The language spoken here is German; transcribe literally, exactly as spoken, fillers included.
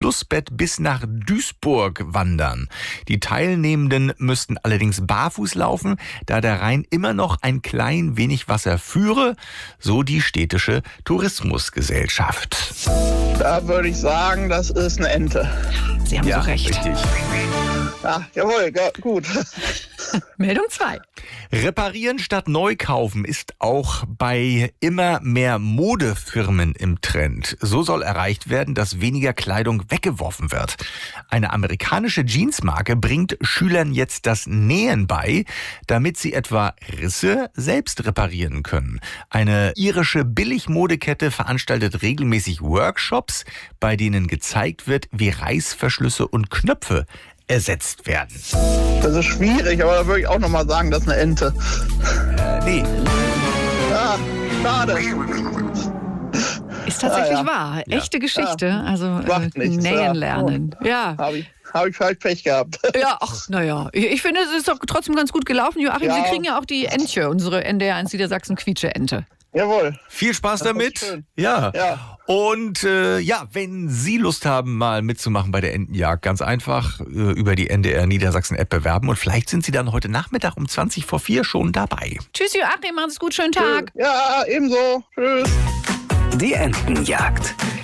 Flussbett bis nach Duisburg wandern. Die Teilnehmenden müssten allerdings barfuß laufen, da der Rhein immer noch ein klein wenig Wasser führe, so die städtische Tourismusgesellschaft. Da würde ich sagen, das ist eine Ente. Sie haben Ja, so recht. richtig. Ja, jawohl, ja, gut. Meldung zwei. Reparieren statt neu kaufen ist auch bei immer mehr Modefirmen im Trend. So soll erreicht werden, dass weniger Kleidung weggeworfen wird. Eine amerikanische Jeansmarke bringt Schülern jetzt das Nähen bei, damit sie etwa Risse selbst reparieren können. Eine irische Billigmodekette veranstaltet regelmäßig Workshops, bei denen gezeigt wird, wie Reißverschlüsse und Knöpfe ersetzt werden. Das ist schwierig, aber da würde ich auch nochmal sagen, das ist eine Ente. Äh, nee. Ah, schade. Ist tatsächlich Ah, ja. wahr. Ja. Echte Geschichte. Also äh, Macht nichts, nähen ja. lernen. Ja. Habe ich, hab ich vielleicht Pech gehabt. Ja, ach, naja. Ich, ich finde, es ist doch trotzdem ganz gut gelaufen. Joachim, Ja. Sie kriegen ja auch die Entche, unsere N D R eins Niedersachsen Quietsche-Ente. Jawohl. Viel Spaß Das ist damit. schön. Ja. Ja. Und äh, ja, wenn Sie Lust haben, mal mitzumachen bei der Entenjagd, ganz einfach äh, über die N D R Niedersachsen App bewerben und vielleicht sind Sie dann heute Nachmittag um zwanzig vor vier schon dabei. Tschüss, Joachim, machen Sie es gut, schönen Tag. Ja, ebenso. Tschüss. Die Entenjagd.